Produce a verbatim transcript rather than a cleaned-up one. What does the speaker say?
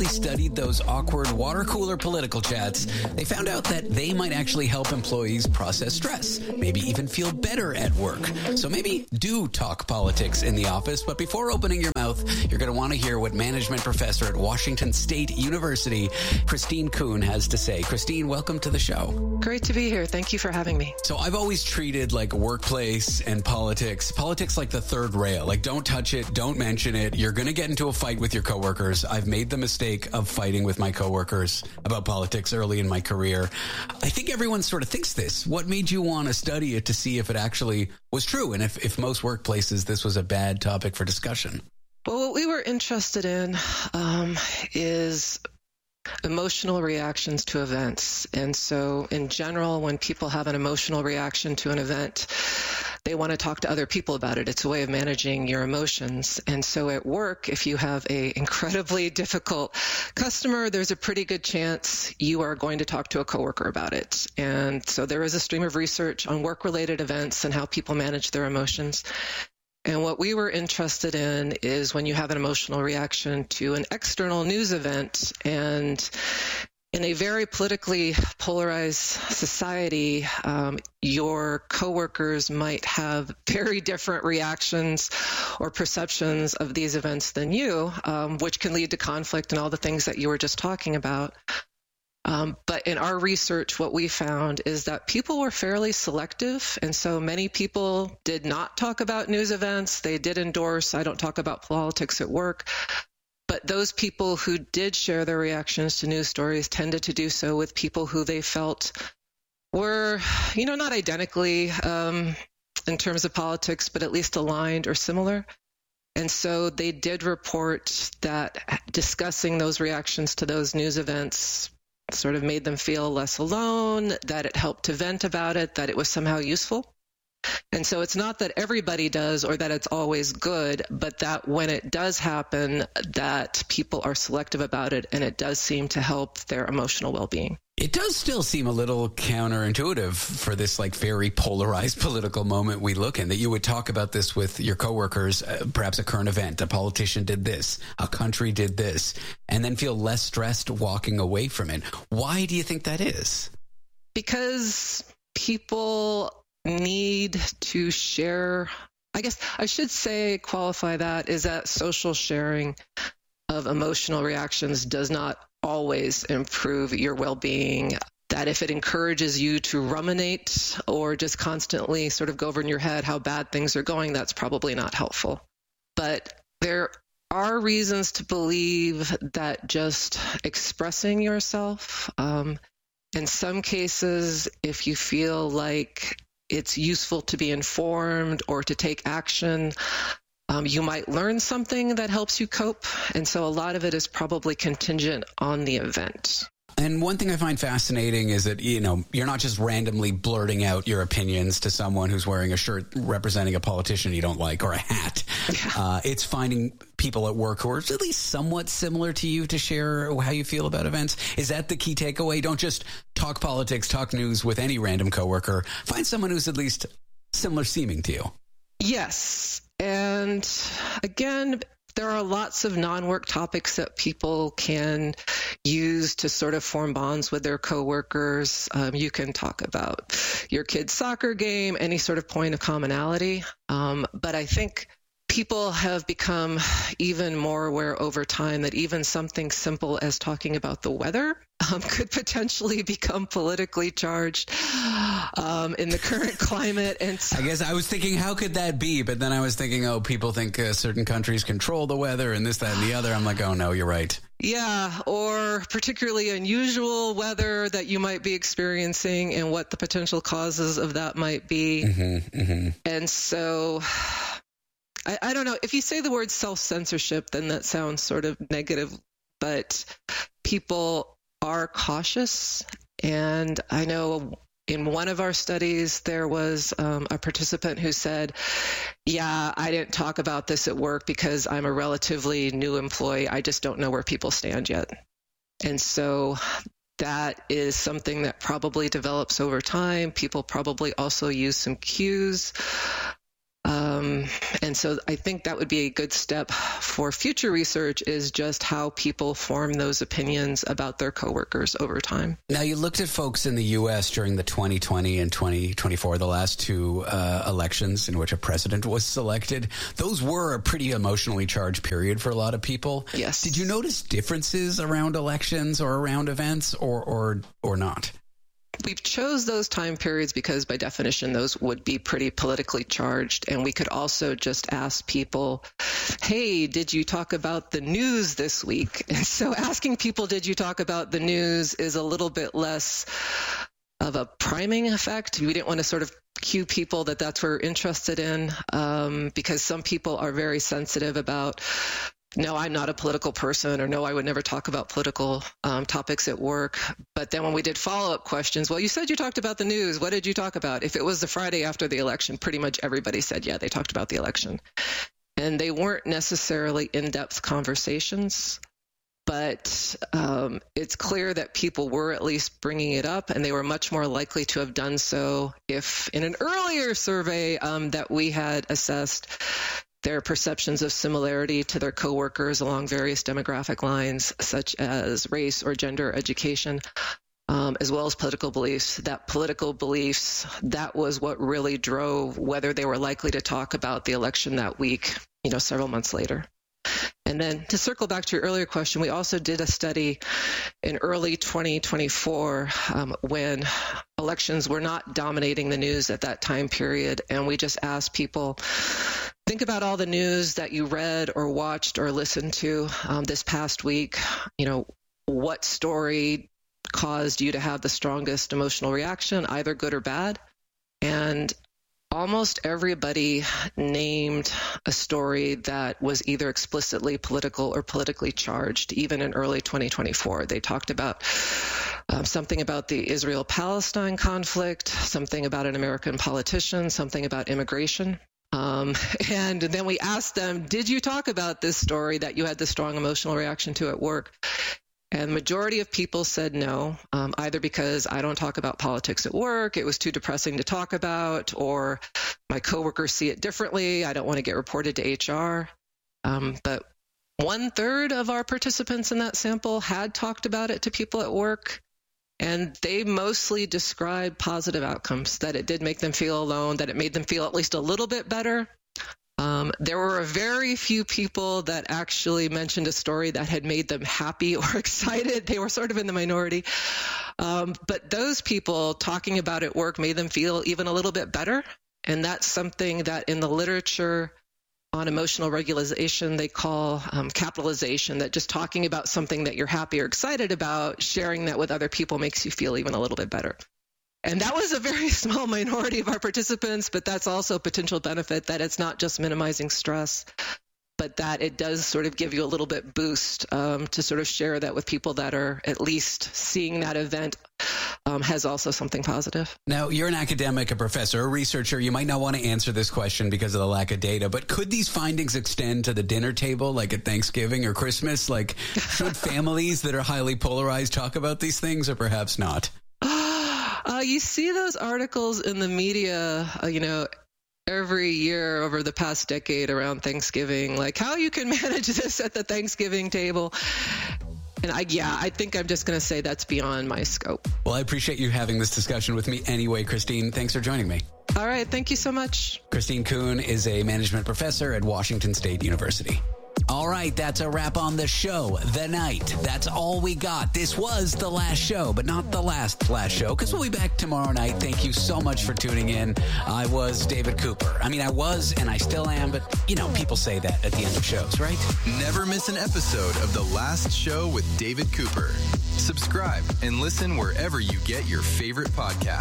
studied those awkward water cooler political chats, they found out that they might actually help employees process stress, maybe even feel better at work. So maybe do talk politics in the office, but before opening your mouth, you're going to want to hear what management professor at Washington State University, Christine Kuhn, has to say. Christine, welcome to the show. Great to be here. Thank you for having me. So I've always treated like workplace and politics, politics like the third rail. Like, don't touch it, don't mention it. You're going to get into a fight with your coworkers. I've made the mistake of fighting with my coworkers about politics early in my career. I think everyone sort of thinks this. What made you want to study it to see if it actually was true? And if, if most workplaces, this was a bad topic for discussion? Well, what we were interested in um, is emotional reactions to events. And so in general, when people have an emotional reaction to an event, they want to talk to other people about it. It's a way of managing your emotions. And so at work, if you have a incredibly difficult customer, there's a pretty good chance you are going to talk to a coworker about it. And so there is a stream of research on work-related events and how people manage their emotions. And what we were interested in is when you have an emotional reaction to an external news event, and in a very politically polarized society, um, your coworkers might have very different reactions or perceptions of these events than you, um, which can lead to conflict and all the things that you were just talking about. Um, but in our research, what we found is that people were fairly selective. And so many people did not talk about news events. They did endorse, I don't talk about politics at work. But those people who did share their reactions to news stories tended to do so with people who they felt were, you know, not identically um, in terms of politics, but at least aligned or similar. And so they did report that discussing those reactions to those news events sort of made them feel less alone, that it helped to vent about it, that it was somehow useful. And so it's not that everybody does or that it's always good, but that when it does happen, that people are selective about it, and it does seem to help their emotional well-being. It does still seem a little counterintuitive for this like very polarized political moment we look in, that you would talk about this with your coworkers, uh, perhaps a current event, a politician did this, a country did this, and then feel less stressed walking away from it. Why do you think that is? Because people need to share, I guess I should say, qualify that, is that social sharing of emotional reactions does not always improve your well-being. That if it encourages you to ruminate or just constantly sort of go over in your head how bad things are going, that's probably not helpful. But there are reasons to believe that just expressing yourself, um, in some cases, if you feel like it's useful to be informed or to take action, Um, you might learn something that helps you cope. And so a lot of it is probably contingent on the event. And one thing I find fascinating is that, you know, you're not just randomly blurting out your opinions to someone who's wearing a shirt representing a politician you don't like or a hat. Yeah. Uh, it's finding people at work who are at least somewhat similar to you to share how you feel about events. Is that the key takeaway? Don't just talk politics, talk news with any random coworker. Find someone who's at least similar seeming to you. Yes. And again, there are lots of non-work topics that people can use to sort of form bonds with their coworkers. Um, you can talk about your kid's soccer game, any sort of point of commonality. Um, but I think people have become even more aware over time that even something simple as talking about the weather um, could potentially become politically charged um, in the current climate. And so, I guess I was thinking, how could that be? But then I was thinking, oh, people think uh, certain countries control the weather and this, that, and the other. I'm like, oh, no, you're right. Yeah, or particularly unusual weather that you might be experiencing and what the potential causes of that might be. Mm-hmm, mm-hmm. And so I, I don't know. If you say the word self-censorship, then that sounds sort of negative, but people are cautious. And I know in one of our studies, there was um, a participant who said, yeah, I didn't talk about this at work because I'm a relatively new employee. I just don't know where people stand yet. And so that is something that probably develops over time. People probably also use some cues. Um, Um, and so I think that would be a good step for future research, is just how people form those opinions about their coworkers over time. Now, you looked at folks in the U S during the twenty twenty and twenty twenty-four, the last two uh, elections in which a president was selected. Those were a pretty emotionally charged period for a lot of people. Yes. Did you notice differences around elections or around events, or or or not? We chose those time periods because by definition, those would be pretty politically charged. And we could also just ask people, hey, did you talk about the news this week? And so asking people, did you talk about the news, is a little bit less of a priming effect. We didn't want to sort of cue people that that's what we're interested in, um, because some people are very sensitive about, no, I'm not a political person, or no, I would never talk about political um, topics at work. But then when we did follow-up questions, well, you said you talked about the news. What did you talk about? If it was the Friday after the election, pretty much everybody said, yeah, they talked about the election. And they weren't necessarily in-depth conversations, but um, it's clear that people were at least bringing it up, and they were much more likely to have done so if in an earlier survey um, that we had assessed their perceptions of similarity to their coworkers along various demographic lines, such as race or gender, education, um, as well as political beliefs. That political beliefs, that was what really drove whether they were likely to talk about the election that week, you know, several months later. And then to circle back to your earlier question, we also did a study in early twenty twenty-four um, when elections were not dominating the news at that time period. And we just asked people, think about all the news that you read or watched or listened to um, this past week. You know, what story caused you to have the strongest emotional reaction, either good or bad? And almost everybody named a story that was either explicitly political or politically charged, even in early twenty twenty-four. They talked about um, something about the Israel-Palestine conflict, something about an American politician, something about immigration. Um, and then we asked them, did you talk about this story that you had the strong emotional reaction to at work? And the majority of people said no, um, either because I don't talk about politics at work, it was too depressing to talk about, or my coworkers see it differently, I don't want to get reported to H R. Um, but one third of our participants in that sample had talked about it to people at work, and they mostly described positive outcomes, that it did make them feel alone, that it made them feel at least a little bit better. Um, there were a very few people that actually mentioned a story that had made them happy or excited. They were sort of in the minority. Um, but those people talking about it at work made them feel even a little bit better. And that's something that in the literature on emotional regulation, they call um, capitalization, that just talking about something that you're happy or excited about, sharing that with other people makes you feel even a little bit better. And that was a very small minority of our participants, but that's also a potential benefit, that it's not just minimizing stress, but that it does sort of give you a little bit boost um, to sort of share that with people that are at least seeing that event um, has also something positive. Now, you're an academic, a professor, a researcher. You might not want to answer this question because of the lack of data, but could these findings extend to the dinner table, like at Thanksgiving or Christmas? Like, should families that are highly polarized talk about these things, or perhaps not? Uh, you see those articles in the media, uh, you know, every year over the past decade around Thanksgiving, like how you can manage this at the Thanksgiving table. And I, yeah, I think I'm just going to say that's beyond my scope. Well, I appreciate you having this discussion with me anyway, Christine. Thanks for joining me. All right. Thank you so much. Christine Kuhn is a management professor at Washington State University. All right, that's a wrap on the show, The Night. That's all we got. This was the last show, but not the last last show, because we'll be back tomorrow night. Thank you so much for tuning in. I was David Cooper. I mean, I was and I still am, but, you know, people say that at the end of shows, right? Never miss an episode of The Last Show with David Cooper. Subscribe and listen wherever you get your favorite podcast.